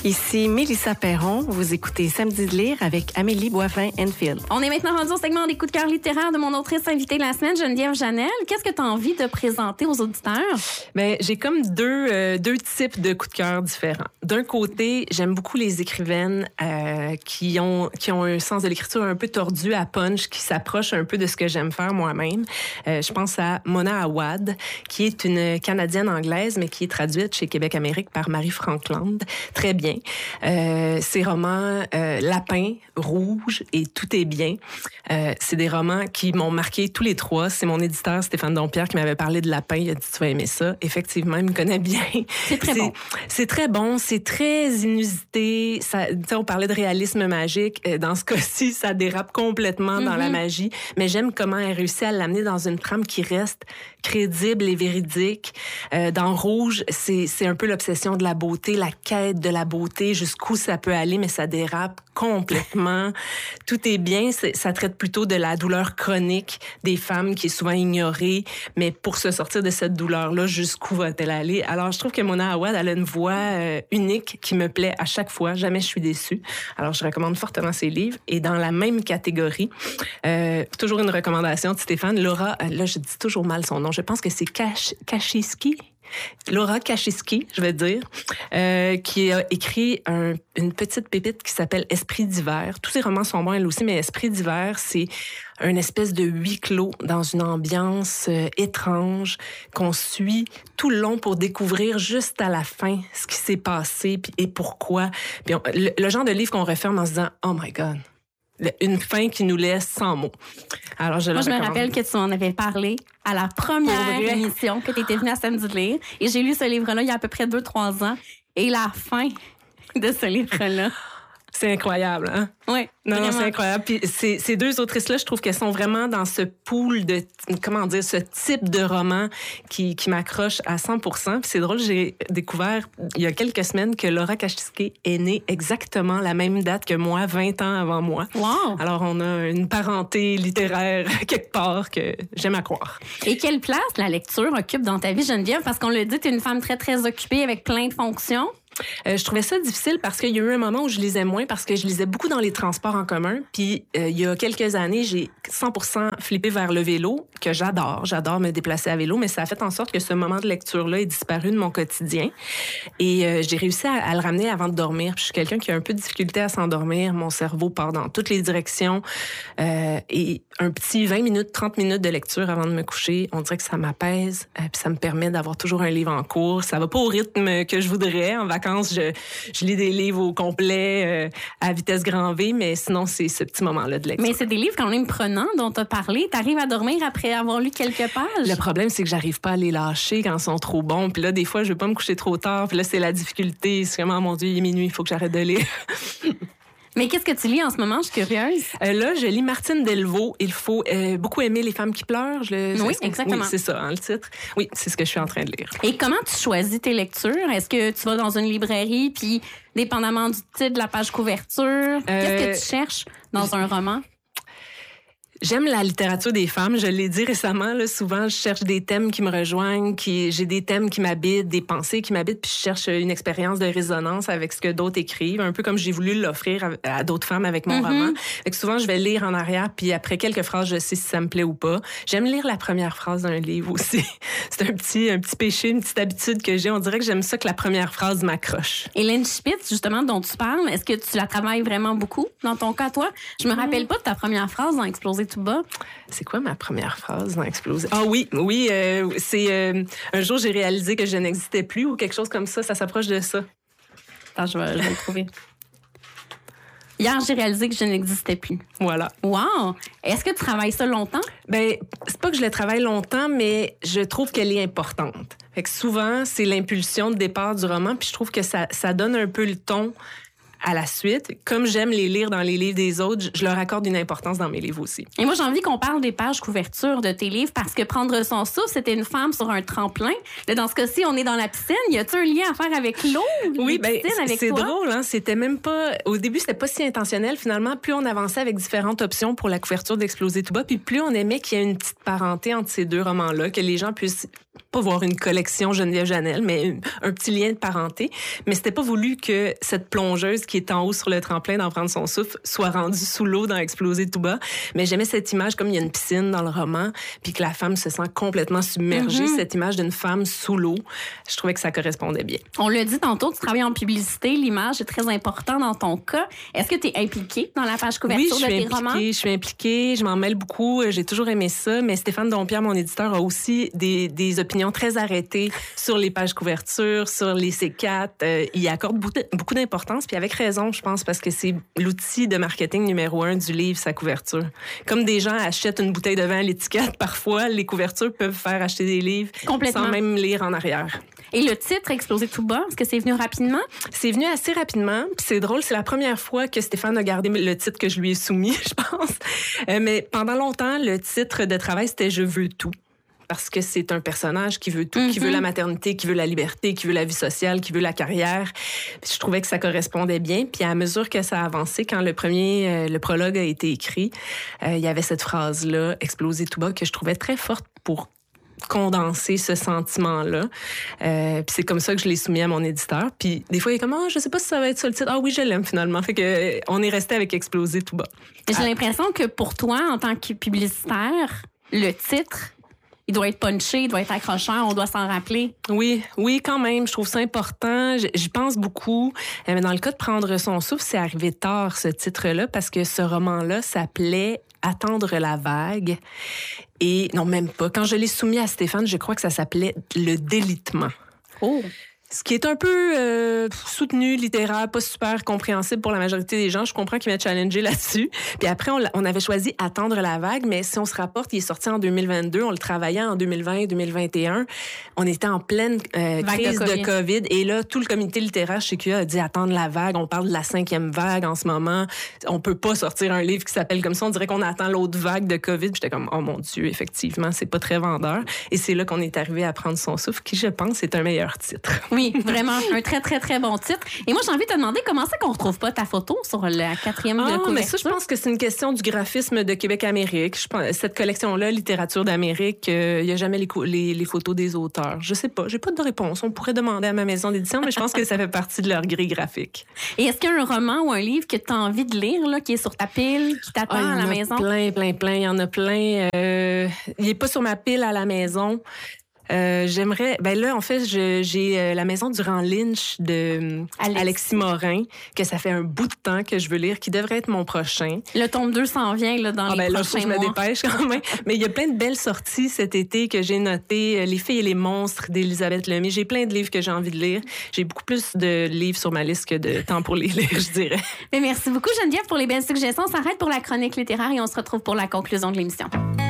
Ici Mélissa Perron. Vous écoutez Samedi de lire avec Amélie Boivin-Enfield. On est maintenant rendu au segment des coups de cœur littéraires de mon autrice invitée de la semaine, Geneviève Janel. Qu'est-ce que tu as envie de présenter aux auditeurs? Bien, j'ai comme deux types de coups de cœur différents. D'un côté, j'aime beaucoup les écrivaines qui ont un sens de l'écriture un peu tordu à punch, qui s'approchent un peu de ce que j'aime faire moi-même. Je pense à Mona Awad, qui est une Canadienne anglaise, mais qui est traduite chez Québec Amérique par Marie Frankland. Très bien. Ces romans Lapin, Rouge et Tout est bien, c'est des romans qui m'ont marqué tous les trois. C'est mon éditeur Stéphane Dompierre qui m'avait parlé de Lapin. Il a dit, tu vas aimer ça. Effectivement, il me connaît bien. C'est très bon. C'est très bon. C'est très inusité. Ça, on parlait de réalisme magique. Dans ce cas-ci, ça dérape complètement dans la magie. Mais j'aime comment elle réussit à l'amener dans une trame qui reste crédible et véridique. Dans Rouge, c'est un peu l'obsession de la beauté, la quête de la beauté, jusqu'où ça peut aller, mais ça dérape complètement. Tout est bien. Ça traite plutôt de la douleur chronique des femmes qui est souvent ignorée, mais pour se sortir de cette douleur-là, jusqu'où va-t-elle aller? Alors, je trouve que Mona Awad, elle a une voix unique qui me plaît à chaque fois. Jamais je suis déçue. Alors, je recommande fortement ses livres. Et dans la même catégorie, toujours une recommandation de Stéphane, Laura, là, je dis toujours mal son nom. Je pense que c'est Kachiski. Laura Kachiski, je vais dire, qui a écrit une petite pépite qui s'appelle Esprit d'hiver. Tous ses romans sont bons, elle aussi, mais Esprit d'hiver, c'est une espèce de huis clos dans une ambiance étrange qu'on suit tout le long pour découvrir juste à la fin ce qui s'est passé et pourquoi. Puis le genre de livre qu'on referme en se disant « Oh my God ». Une fin qui nous laisse sans mots. Alors, je me rappelle que tu en avais parlé à la première émission que tu étais venue à Samedi de lire. Et j'ai lu ce livre-là il y a à peu près 2-3 ans. Et la fin de ce livre-là... C'est incroyable, hein? Oui. Non, c'est incroyable. Puis ces deux autrices-là, je trouve qu'elles sont vraiment dans ce pool de, ce type de roman qui m'accroche à 100%. Puis c'est drôle, j'ai découvert il y a quelques semaines que Laura Kachiski est née exactement la même date que moi, 20 ans avant moi. Wow! Alors, on a une parenté littéraire quelque part que j'aime à croire. Et quelle place la lecture occupe dans ta vie, Geneviève? Parce qu'on le dit, tu es une femme très, très occupée avec plein de fonctions. Je trouvais ça difficile parce qu'il y a eu un moment où je lisais moins parce que je lisais beaucoup dans les transports en commun. Puis il y a quelques années, j'ai 100% flippé vers le vélo, que j'adore. J'adore me déplacer à vélo, mais ça a fait en sorte que ce moment de lecture-là est disparu de mon quotidien. Et j'ai réussi à le ramener avant de dormir. Puis je suis quelqu'un qui a un peu de difficulté à s'endormir. Mon cerveau part dans toutes les directions. Et un petit 20 minutes, 30 minutes de lecture avant de me coucher, on dirait que ça m'apaise. Puis ça me permet d'avoir toujours un livre en cours. Ça va pas au rythme que je voudrais. En vacances, je lis des livres au complet à vitesse grand V, mais sinon, c'est ce petit moment-là de lecture. Mais c'est des livres quand même prenants dont tu as parlé. Tu arrives à dormir après avoir lu quelques pages? Le problème, c'est que j'arrive pas à les lâcher quand ils sont trop bons. Puis là, des fois, je veux pas me coucher trop tard. Puis là, c'est la difficulté. C'est vraiment, mon Dieu, il est minuit, il faut que j'arrête de lire. Mais qu'est-ce que tu lis en ce moment? Je suis curieuse. Là, je lis Martine Delvaux. Il faut beaucoup aimer les femmes qui pleurent. Oui, exactement. Oui, c'est ça, hein, le titre. Oui, c'est ce que je suis en train de lire. Et comment tu choisis tes lectures? Est-ce que tu vas dans une librairie, puis dépendamment du titre, de la page couverture, qu'est-ce que tu cherches dans un roman? J'aime la littérature des femmes. Je l'ai dit récemment. Là, souvent, je cherche des thèmes qui me rejoignent, j'ai des thèmes qui m'habitent, des pensées qui m'habitent, puis je cherche une expérience de résonance avec ce que d'autres écrivent, un peu comme j'ai voulu l'offrir à d'autres femmes avec mon roman. Fait que souvent, je vais lire en arrière, puis après quelques phrases, je sais si ça me plaît ou pas. J'aime lire la première phrase d'un livre aussi. C'est un petit péché, une petite habitude que j'ai. On dirait que j'aime ça que la première phrase m'accroche. Et l'incipit, justement, dont tu parles, est-ce que tu la travailles vraiment beaucoup dans ton cas, toi? Je me rappelle pas de ta première phrase dans Exploser tout bas. C'est quoi ma première phrase dans Exploser? Ah oui, c'est un jour j'ai réalisé que je n'existais plus ou quelque chose comme ça. Ça s'approche de ça. Attends, je vais le trouver. Hier, j'ai réalisé que je n'existais plus. Voilà. Wow! Est-ce que tu travailles ça longtemps? Ben, c'est pas que je le travaille longtemps, mais je trouve qu'elle est importante. Fait que souvent, c'est l'impulsion de départ du roman, puis je trouve que ça donne un peu le ton à la suite. Comme j'aime les lire dans les livres des autres, je leur accorde une importance dans mes livres aussi. Et moi, j'ai envie qu'on parle des pages couverture de tes livres parce que Prendre son souffle, c'était une femme sur un tremplin. Là, dans ce cas-ci, on est dans la piscine. Y a-t-il un lien à faire avec l'eau? Oui, c'est drôle. Hein? C'était même pas... Au début, c'était pas si intentionnel. Finalement, plus on avançait avec différentes options pour la couverture d'Exploser tout bas, puis plus on aimait qu'il y ait une petite parenté entre ces deux romans-là, que les gens puissent pas voir une collection Geneviève Janel, mais un petit lien de parenté. Mais c'était pas voulu que cette plongeuse qui est en haut sur le tremplin d'en prendre son souffle soit rendue sous l'eau dans Exploser tout bas. Mais j'aimais cette image, comme il y a une piscine dans le roman, puis que la femme se sent complètement submergée, cette image d'une femme sous l'eau. Je trouvais que ça correspondait bien. On l'a dit tantôt, tu travailles en publicité, l'image est très importante dans ton cas. Est-ce que tu es impliquée dans la page couverture de tes romans? Oui, je suis impliquée, je m'en mêle beaucoup, j'ai toujours aimé ça, mais Stéphane Dompierre, mon éditeur, a aussi des opinions très arrêtées sur les pages couverture, sur les C4. Il accorde beaucoup d'importance, puis avec raison, je pense, parce que c'est l'outil de marketing numéro 1 du livre, sa couverture. Comme des gens achètent une bouteille de vin à l'étiquette, parfois, les couvertures peuvent faire acheter des livres sans même lire en arrière. Et le titre, Exploser tout bas, est-ce que c'est venu rapidement? C'est venu assez rapidement. Puis c'est drôle, c'est la première fois que Stéphane a gardé le titre que je lui ai soumis, je pense. Mais pendant longtemps, le titre de travail, c'était « Je veux tout ». Parce que c'est un personnage qui veut tout, qui veut la maternité, qui veut la liberté, qui veut la vie sociale, qui veut la carrière. Puis je trouvais que ça correspondait bien. Puis à mesure que ça a avancé, quand le prologue a été écrit, il y avait cette phrase-là, « Exploser tout bas », que je trouvais très forte pour condenser ce sentiment-là. Puis c'est comme ça que je l'ai soumis à mon éditeur. Puis des fois, il est comme « je sais pas si ça va être ça le titre. Ah oui, je l'aime finalement. » Fait que on est resté avec « Exploser tout bas ». J'ai l'impression que pour toi, en tant que publicitaire, le titre... il doit être punché, il doit être accrocheur, on doit s'en rappeler. Oui, quand même. Je trouve ça important. J'y pense beaucoup. Mais dans le cas de Prendre son souffle, c'est arrivé tard, ce titre-là, parce que ce roman-là s'appelait Attendre la vague. Et non, même pas. Quand je l'ai soumis à Stéphane, je crois que ça s'appelait Le délitement. Oh! Ce qui est un peu soutenu, littéraire, pas super compréhensible pour la majorité des gens. Je comprends qu'il m'a challengé là-dessus. Puis après, on avait choisi Attendre la vague, mais si on se rapporte, il est sorti en 2022. On le travaillait en 2020 et 2021. On était en pleine crise de COVID. Et là, tout le comité littéraire chez QA a dit Attendre la vague. On parle de la 5e vague en ce moment. On peut pas sortir un livre qui s'appelle comme ça. On dirait qu'on attend l'autre vague de COVID. Puis j'étais comme, oh mon Dieu, effectivement, c'est pas très vendeur. Et c'est là qu'on est arrivé à Prendre son souffle, qui, je pense, est un meilleur titre. Oui, vraiment, un très, très, très bon titre. Et moi, j'ai envie de te demander comment c'est qu'on retrouve pas ta photo sur la 4e couverture? Mais ça, je pense que c'est une question du graphisme de Québec-Amérique. Cette collection-là, Littérature d'Amérique, il n'y a jamais les photos des auteurs. Je sais pas, j'ai pas de réponse. On pourrait demander à ma maison d'édition, mais je pense que ça fait partie de leur grille graphique. Et est-ce qu'il y a un roman ou un livre que tu as envie de lire, là, qui est sur ta pile, qui t'attend à la maison? Plein. Il y en a plein. Il n'est pas sur ma pile à la maison. J'aimerais... là, en fait, j'ai La Maison du Rang Lynch de Alexis Morin, que ça fait un bout de temps que je veux lire, qui devrait être mon prochain. Le tome 2 s'en vient là, dans les prochains mois. Je me dépêche quand même. Mais il y a plein de belles sorties cet été que j'ai notées. Les filles et les monstres d'Elisabeth Lemay. J'ai plein de livres que j'ai envie de lire. J'ai beaucoup plus de livres sur ma liste que de temps pour les lire, je dirais. Mais merci beaucoup, Geneviève, pour les belles suggestions. On s'arrête pour la chronique littéraire et on se retrouve pour la conclusion de l'émission.